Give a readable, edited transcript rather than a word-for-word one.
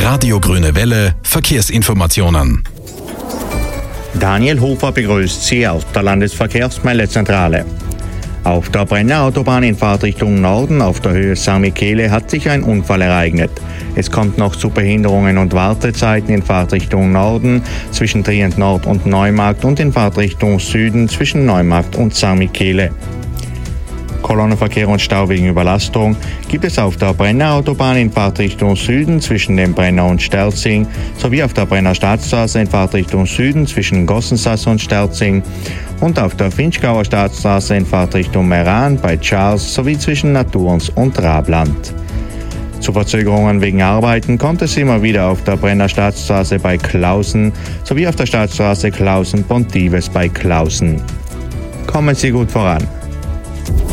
Radio Grüne Welle Verkehrsinformationen. Daniel Hofer begrüßt Sie aus der Landesverkehrsmeldezentrale. Auf der Brenner Autobahn in Fahrtrichtung Norden auf der Höhe St. Michele hat sich ein Unfall ereignet. Es kommt noch zu Behinderungen und Wartezeiten in Fahrtrichtung Norden zwischen Trient Nord und Neumarkt und in Fahrtrichtung Süden zwischen Neumarkt und St. Michele. Kolonnenverkehr und Stau wegen Überlastung gibt es auf der Brenner Autobahn in Fahrtrichtung Süden zwischen dem Brenner und Sterzing sowie auf der Brenner Staatsstraße in Fahrtrichtung Süden zwischen Gossensass und Sterzing und auf der Finchgauer Staatsstraße in Fahrtrichtung Meran bei Charles sowie zwischen Naturns und Rabland. Zu Verzögerungen wegen Arbeiten kommt es immer wieder auf der Brenner Staatsstraße bei Clausen sowie auf der Staatsstraße Clausen-Pontives bei Clausen. Kommen Sie gut voran.